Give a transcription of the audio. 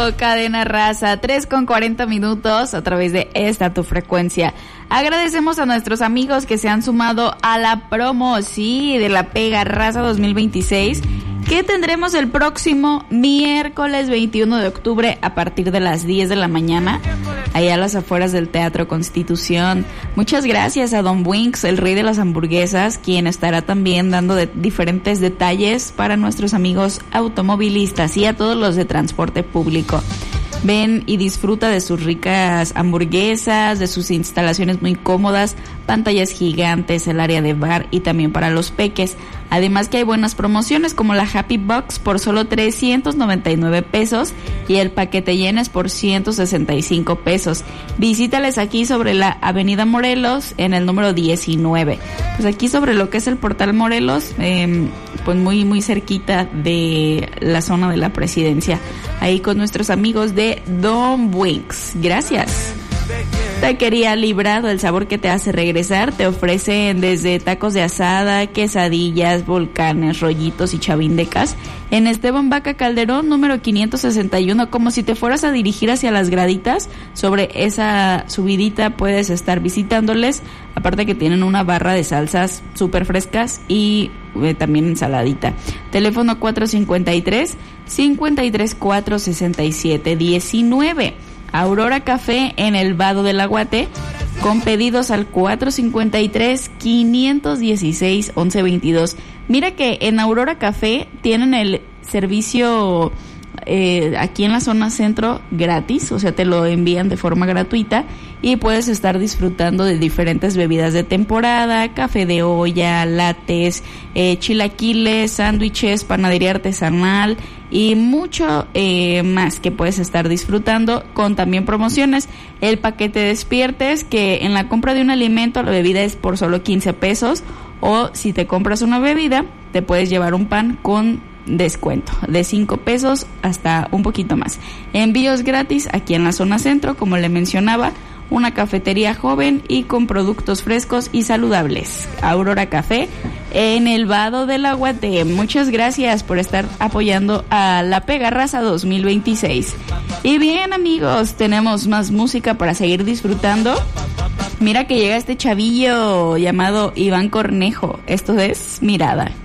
Cadena Raza, 3:40 a través de esta tu frecuencia. Agradecemos a nuestros amigos que se han sumado a la promo, sí, de la Pega Raza 2026, que tendremos el próximo miércoles 21 de octubre a partir de las 10 de la mañana, allá a las afueras del Teatro Constitución. Muchas gracias a Don Winks, el rey de las hamburguesas, quien estará también dando diferentes detalles para nuestros amigos automovilistas y a todos los de transporte público. Ven y disfruta de sus ricas hamburguesas, de sus instalaciones muy cómodas, pantallas gigantes, el área de bar y también para los peques. Además que hay buenas promociones como la Happy Box por solo 399 pesos y el paquete llenes por 165 pesos. Visítales aquí sobre la Avenida Morelos en el número 19. Pues aquí sobre lo que es el Portal Morelos, pues muy cerquita de la zona de la Presidencia. Ahí con nuestros amigos de Don Winks. Gracias. Taquería Librado, el sabor que te hace regresar. Te ofrecen desde tacos de asada, quesadillas, volcanes, rollitos y chavindecas en Esteban Vaca Calderón, número 561. Como si te fueras a dirigir hacia las graditas, sobre esa subidita puedes estar visitándoles. Aparte que tienen una barra de salsas súper frescas y también ensaladita. Teléfono 453-534-6719. Aurora Café en el Vado del Aguate, con pedidos al 453-516-1122. Mira que en Aurora Café tienen el servicio aquí en la zona centro gratis, o sea, te lo envían de forma gratuita y puedes estar disfrutando de diferentes bebidas de temporada, café de olla, lates, chilaquiles, sándwiches, panadería artesanal y mucho más que puedes estar disfrutando, con también promociones. El paquete Despiertes, que en la compra de un alimento la bebida es por solo 15 pesos, o si te compras una bebida te puedes llevar un pan con descuento de 5 pesos hasta un poquito más. Envíos gratis aquí en la zona centro, como le mencionaba, una cafetería joven y con productos frescos y saludables. Aurora Café en el Vado del Aguate. Muchas gracias por estar apoyando a la Pega Raza 2026. Y bien, amigos, tenemos más música para seguir disfrutando. Mira que llega este chavillo llamado Iván Cornejo. Esto es Mirada.